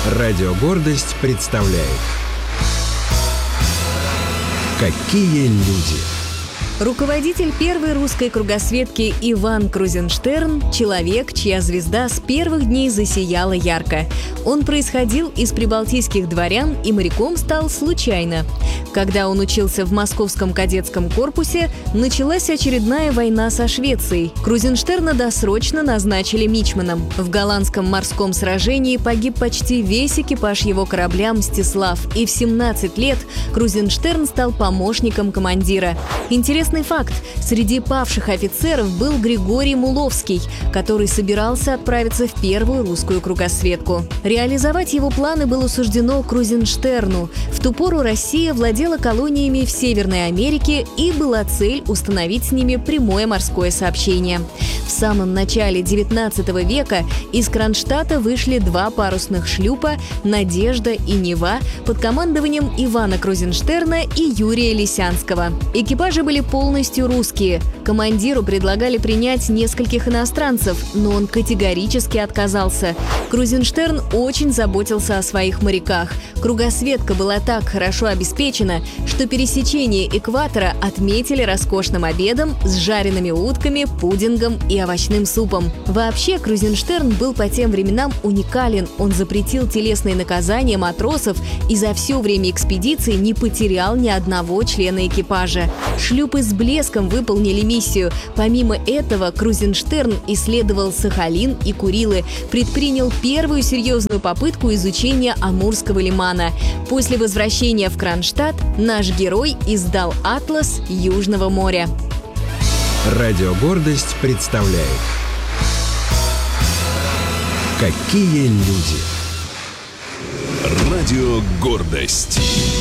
Радио «Гордость» представляет «Какие люди». Руководитель первой русской кругосветки Иван Крузенштерн – человек, чья звезда с первых дней засияла ярко. Он происходил из прибалтийских дворян и моряком стал случайно. Когда он учился в московском кадетском корпусе, началась очередная война со Швецией. Крузенштерна досрочно назначили мичманом. В голландском морском сражении погиб почти весь экипаж его корабля «Мстислав», и в 17 лет Крузенштерн стал помощником командира. Интересный факт – среди павших офицеров был Григорий Муловский, который собирался отправиться в первую русскую кругосветку. Реализовать его планы было суждено Крузенштерну. В ту пору Россия владела колониями в Северной Америке, и была цель установить с ними прямое морское сообщение. В самом начале XIX века из Кронштадта вышли два парусных шлюпа «Надежда» и «Нева» под командованием Ивана Крузенштерна и Юрия Лисянского. Экипажи были полностью русские. Командиру предлагали принять нескольких иностранцев, но он категорически отказался. Крузенштерн очень заботился о своих моряках. Кругосветка была так хорошо обеспечена, что пересечение экватора отметили роскошным обедом с жареными утками, пудингом и овощным супом. Вообще, Крузенштерн был по тем временам уникален. Он запретил телесные наказания матросов и за все время экспедиции не потерял ни одного члена экипажа. Шлюпы с блеском выполнили миссию. Помимо этого, Крузенштерн исследовал Сахалин и Курилы, предпринял первую серьезную попытку изучения Амурского лимана. После возвращения в Кронштадт наш герой издал «Атлас Южного моря». Радио «Гордость» представляет «Какие люди». Радио «Гордость».